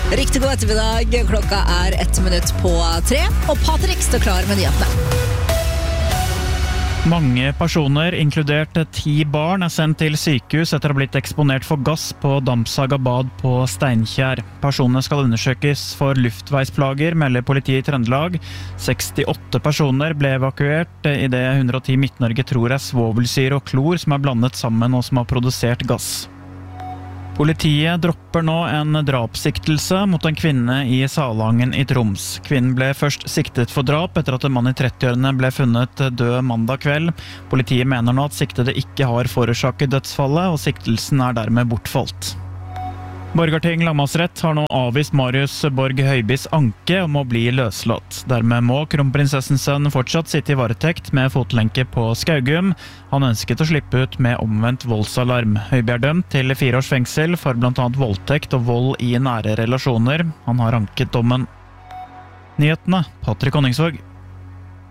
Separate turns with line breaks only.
Riktig god ettermiddag, klokka 1 minutt på 3, og Patrick står klar med nyhetene.
Mange personer, inkludert 10 barn, sendt til sykehus etter å ha blitt eksponert for gass på Damsaga bad på Steinkjer. Personene skal undersøkes for luftveisplager, melder politiet i Trøndelag. 68 personer ble evakuert i det 110 Midt-Norge tror svovelsyre og klor som blandet sammen og som har produsert gass. Politiet dropper nå en drapssiktelse mot en kvinne i Salangen i Troms. Kvinnen ble først siktet for drap etter at en mann i 30-årene ble funnet død mandag kveld. Politiet mener nå at siktede ikke har forårsaket dødsfallet, og siktelsen dermed bortfalt. Borgarting lagmannsrett har nå avvist Marius Borg Høibys anke om å bli løslatt. Dermed må kronprinsessens sønn fortsatt sitte i varetekt med fotlenke på Skaugum. Han ønsket å slippe ut med omvendt voldsalarm. Høiby dømt til 4 års fengsel for blant annet voldtekt og vold i nære relasjoner. Han har anket dommen. Nyhetene, Patrick Honningsvåg.